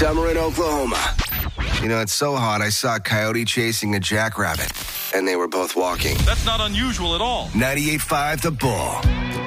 Summer in Oklahoma. You know, it's so hot, I saw a coyote chasing a jackrabbit, and they were both walking. That's not unusual at all. 98.5 The Bull.